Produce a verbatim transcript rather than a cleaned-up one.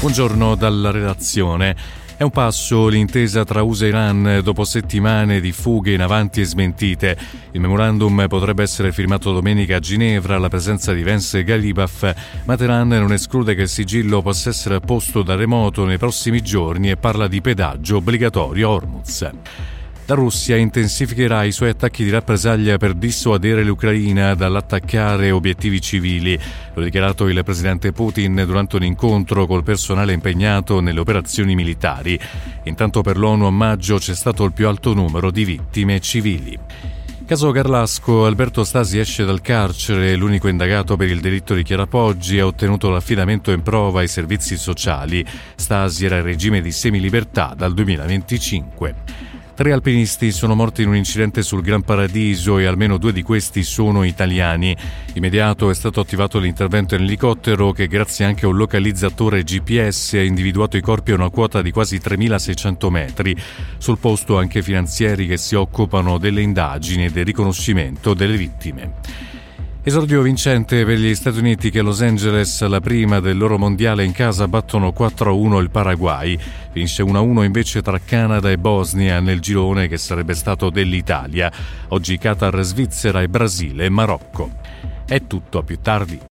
Buongiorno dalla redazione. È un passo l'intesa tra U S A e Iran dopo settimane di fughe in avanti e smentite. Il memorandum potrebbe essere firmato domenica a Ginevra alla presenza di Vance e Ghalibaf, ma Teheran non esclude che il sigillo possa essere posto da remoto nei prossimi giorni e parla di pedaggio obbligatorio a Hormuz. La Russia intensificherà i suoi attacchi di rappresaglia per dissuadere l'Ucraina dall'attaccare obiettivi civili. Lo ha dichiarato il presidente Putin durante un incontro col personale impegnato nelle operazioni militari. Intanto per l'ONU a maggio c'è stato il più alto numero di vittime civili. Caso Garlasco, Alberto Stasi esce dal carcere, l'unico indagato per il delitto di Chiara Poggi ha ottenuto l'affidamento in prova ai servizi sociali. Stasi era in regime di semilibertà dal duemilaventicinque. Tre alpinisti sono morti in un incidente sul Gran Paradiso e almeno due di questi sono italiani. Immediato è stato attivato l'intervento in elicottero che, grazie anche a un localizzatore G P S, ha individuato i corpi a una quota di quasi tremilaseicento metri. Sul posto anche finanzieri che si occupano delle indagini e del riconoscimento delle vittime. Esordio vincente per gli Stati Uniti che a Los Angeles, la prima del loro mondiale in casa, battono quattro a uno il Paraguay. Finisce uno a uno invece tra Canada e Bosnia nel girone che sarebbe stato dell'Italia. Oggi Qatar, Svizzera e Brasile e Marocco. È tutto, a più tardi.